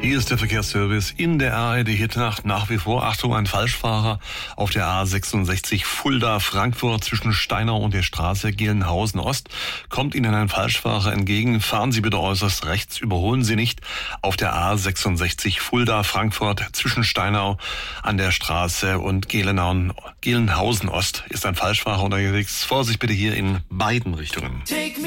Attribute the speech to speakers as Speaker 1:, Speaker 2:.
Speaker 1: Hier ist der Verkehrsservice in der ARD-Hitnacht. Nach wie vor, Achtung, ein Falschfahrer auf der A66 Fulda-Frankfurt zwischen Steinau und der Straße Gelnhausen-Ost. Kommt Ihnen ein Falschfahrer entgegen, fahren Sie bitte äußerst rechts, überholen Sie nicht. Auf der A66 Fulda-Frankfurt zwischen Steinau an der Straße und Gelnhausen-Ost ist ein Falschfahrer unterwegs. Vorsicht bitte hier in beiden Richtungen.